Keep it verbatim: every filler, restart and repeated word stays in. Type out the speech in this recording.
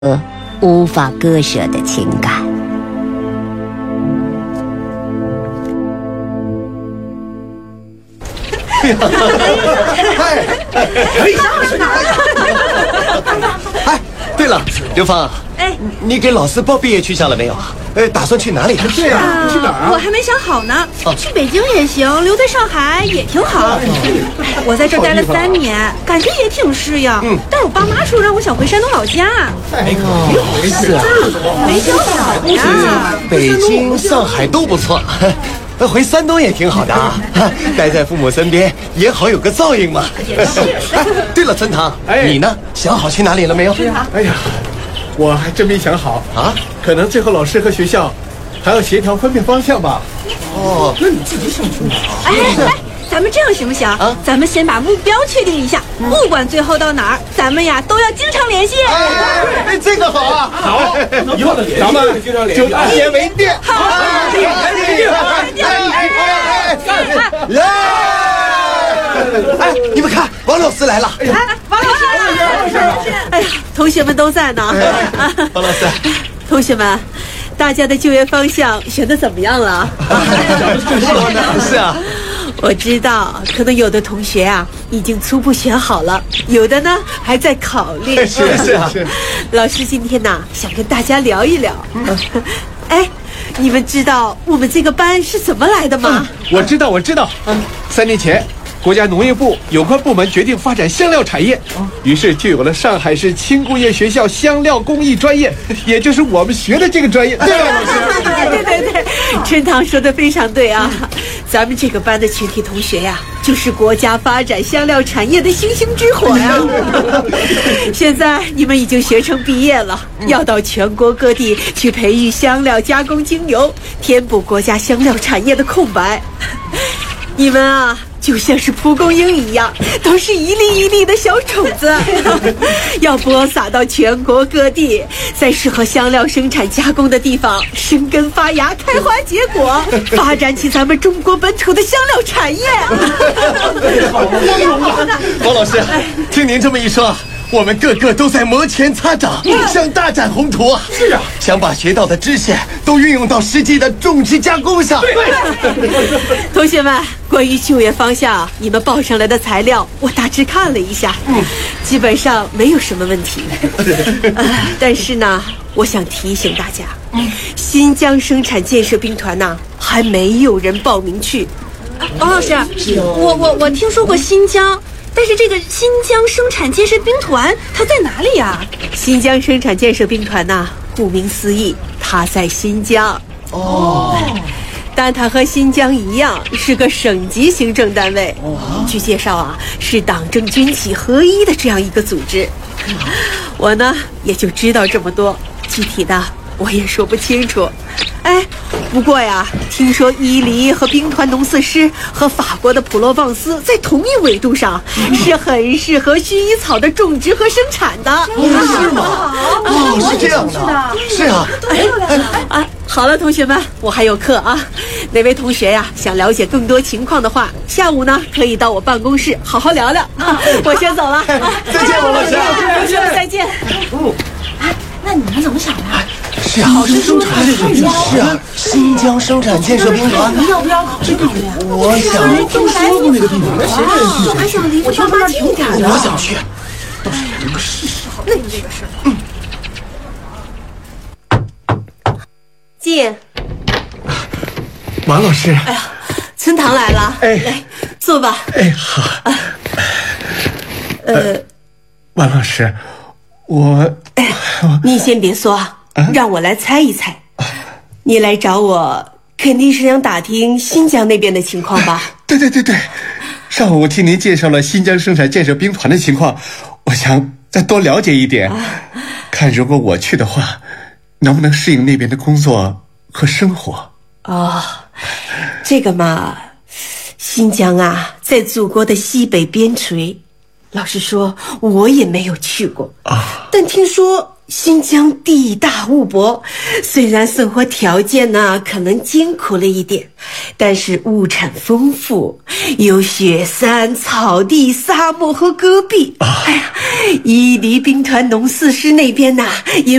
无法割舍的情感。 哎，哎，对了，刘芳，哎，你给老四报毕业去向了没有啊？呃，打算去哪里？ 对呀，去哪儿啊？ 我还没想好呢。去北京也行，留在上海也挺好。我在这待了三年，感觉也挺适应。嗯，但是我爸妈说让我想回山东老家。 哎，是啊， 没想好呀。 北京、上海都不错。回山东也挺好的啊，待在父母身边也好，有个照应嘛。哎，对了，春堂，哎，你呢？想好去哪里了没有？ 哎呀，我还真没想好啊，可能最后老师和学校还要协调分配方向吧。 哦， 那你自己想去哪儿？ 哎哎，咱们这样行不行？啊，咱们先把目标确定一下，不管最后到哪儿，咱们呀都要经常联系。 哎，这个好啊， 好，以后咱们就一言为定。好，一言为定。 来，哎，你们看，王老师来了。 哎，王老师，哎呀，同学们都在呢。 王老师， 同学们，大家的就业方向选的怎么样了？ 是啊。 我知道，可能有的同学啊已经初步选好了，有的呢还在考虑。 是是啊， 老师今天呢想跟大家聊一聊。哎，你们知道我们这个班是怎么来的吗？ 我知道，我知道。嗯，三年前，国家农业部有关部门决定发展香料产业，于是就有了上海市轻工业学校香料工艺专业，也就是我们学的这个专业，对吧，老师？ 对对对，春堂说的非常对啊。咱们这个班的全体同学呀，就是国家发展香料产业的星星之火呀。现在你们已经学成毕业了，要到全国各地去培育香料加工精油，填补国家香料产业的空白。你们啊，就像是蒲公英一样，都是一粒一粒的小种子，要播撒到全国各地，在适合香料生产加工的地方生根发芽、开花结果，发展起咱们中国本土的香料产业。 王老师，听您这么一说，我们个个都在摩拳擦掌，想大展宏图啊！ 是啊， 想把学到的知识都运用到实际的种植加工上。 同学们，关于就业方向，你们报上来的材料我大致看了一下，嗯，基本上没有什么问题。呃、但是呢，我想提醒大家，嗯、新疆生产建设兵团呢还没有人报名去。王老师，我我我听说过新疆。但是这个新疆生产建设兵团它在哪里呀？新疆生产建设兵团呐，顾名思义，它在新疆。哦，但它和新疆一样是个省级行政单位。哦，据介绍啊，是党政军企合一的这样一个组织。我呢也就知道这么多，具体的我也说不清楚。哎，不过呀，听说伊犁和兵团农四师和法国的普罗旺斯在同一纬度上，嗯、是很适合薰衣草的种植和生产的。 哦，是吗？哦，是这样的。是啊。 哎啊，好了，同学们，我还有课啊。哪位同学呀想了解更多情况的话，下午呢可以到我办公室好好聊聊。啊、我先走了。 再见，王老师。 同学们再见。 嗯，哎，那你们怎么想的？ 是啊，生产是啊，新疆生产建设兵团， 你要不要考虑考虑？ 我想听说过那个地方，谁人去？ 我还想离爸妈近点呢。 我想去。 倒是有个事实， 那你这个事，嗯。进。 王老师。 哎呀，村堂来了。哎，来坐吧。 哎，好。啊、 呃， 王老师，我…… 哎，你先别说。啊、让我来猜一猜，你来找我肯定是想打听新疆那边的情况吧？ 对对对对，上午我听您介绍了新疆生产建设兵团的情况，我想再多了解一点，啊、看如果我去的话，能不能适应那边的工作和生活。 哦，这个嘛，新疆啊，在祖国的西北边陲，老实说，我也没有去过啊，但听说新疆地大物博，虽然生活条件呢可能艰苦了一点，但是物产丰富，有雪山、草地、沙漠和戈壁。哎呀，伊犁兵团农四师那边呐也